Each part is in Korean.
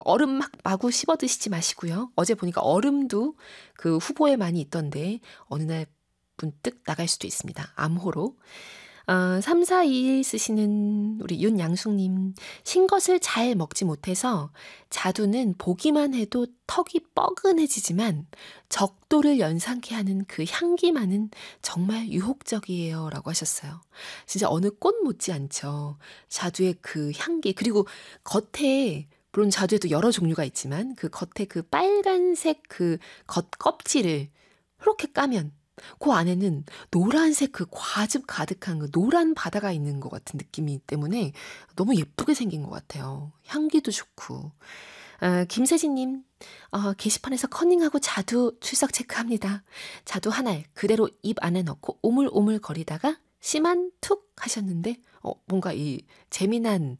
얼음 막 마구 씹어 드시지 마시고요. 어제 보니까 얼음도 그 후보에 많이 있던데 어느 날 문득 나갈 수도 있습니다. 암호로. 3421 쓰시는 우리 윤양숙님. 신것을 잘 먹지 못해서 자두는 보기만 해도 턱이 뻐근해지지만 적도를 연상케 하는 그 향기만은 정말 유혹적이에요. 라고 하셨어요. 진짜 어느 꽃 못지않죠. 자두의 그 향기. 그리고 겉에 물론 자두에도 여러 종류가 있지만 그 겉에 그 빨간색 그 겉 껍질을 이렇게 까면 그 안에는 노란색 그 과즙 가득한 그 노란 바다가 있는 것 같은 느낌이 때문에 너무 예쁘게 생긴 것 같아요. 향기도 좋고. 김세진님, 게시판에서 커닝하고 자두 출석 체크합니다. 자두 한 알 그대로 입 안에 넣고 오물오물 거리다가 씨만 툭 하셨는데, 뭔가 이 재미난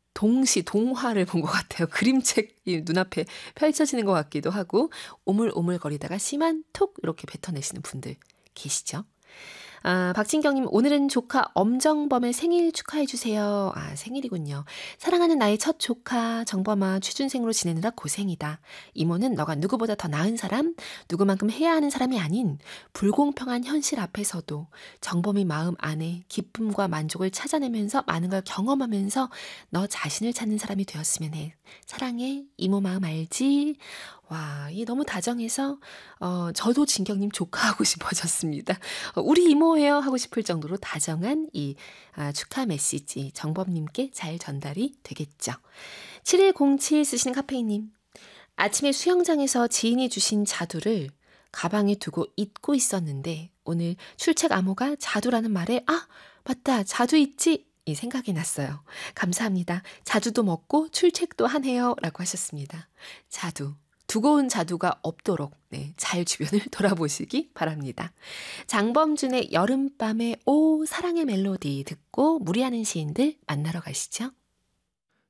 동화를 본 것 같아요. 그림책이 눈앞에 펼쳐지는 것 같기도 하고 오물오물거리다가 씨만 톡 이렇게 뱉어내시는 분들 계시죠? 박진경님, 오늘은 조카 엄정범의 생일 축하해주세요. 생일이군요. 사랑하는 나의 첫 조카 정범아, 취준생으로 지내느라 고생이다. 이모는 너가 누구보다 더 나은 사람, 누구만큼 해야 하는 사람이 아닌 불공평한 현실 앞에서도 정범이 마음 안에 기쁨과 만족을 찾아내면서 많은 걸 경험하면서 너 자신을 찾는 사람이 되었으면 해. 사랑해. 이모 마음 알지? 와, 이 너무 다정해서 저도 진경님 조카하고 싶어졌습니다. 우리 이모예요 하고 싶을 정도로 다정한 이 축하 메시지 정범님께 잘 전달이 되겠죠. 7107 쓰시는 카페인님. 아침에 수영장에서 지인이 주신 자두를 가방에 두고 잊고 있었는데 오늘 출첵 암호가 자두라는 말에 맞다 자두 있지? 이 생각이 났어요. 감사합니다. 자두도 먹고 출첵도 하네요 라고 하셨습니다. 자두. 두고 온 자두가 없도록 잘 주변을 돌아보시기 바랍니다. 장범준의 여름밤의 오 사랑의 멜로디 듣고 무리하는 시인들 만나러 가시죠.